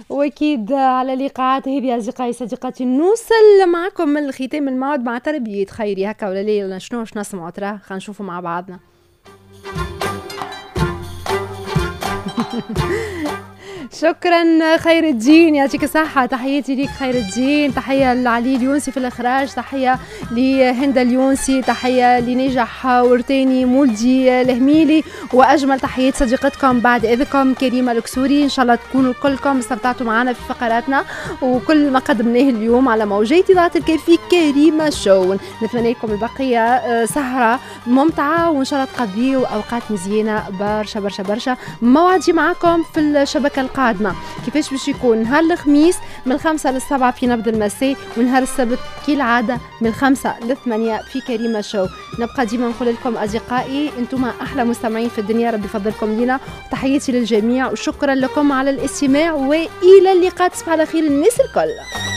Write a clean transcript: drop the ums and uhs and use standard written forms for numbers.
واكيد على لقاءات هذه اصدقائي صديقاتي نوصل معكم من الختام الموعد مع تربيه خيري هكا ولا ليلة شنو باش نسمعوا ترى خلينا نشوفوا مع بعضنا. شكرا خير الدين يعطيك الصحة. تحياتي ليك خير الدين، تحية لعلي اليونسي في الإخراج، تحية لهند اليونسي، تحية لنجح ورتاني مولدي الهميلي، وأجمل تحيات صديقتكم بعد إذنكم كريمة الكسوري. إن شاء الله تكونوا كلكم استمتعتوا معنا في فقراتنا وكل ما قدمناه اليوم على موجات إذاعة الكافي كريمة شو. نتمنى لكم البقية سهرة ممتعة وإن شاء الله تقضيوا أوقات مزيانة برشا برشا برشا. موعدي معكم في الشبكة القادمة كيفاش باش يكون نهار الخميس من 5 ل7 في نبض المساء، ونهار السبت كالعادة من 5 ل8 في كريمة شو. نبقى ديما نقول لكم أصدقائي أنتم أحلى مستمعين في الدنيا، ربي يفضلكم لينا، وتحياتي للجميع وشكرا لكم على الاستماع وإلى اللقاء. تصبح على خير الناس الكل.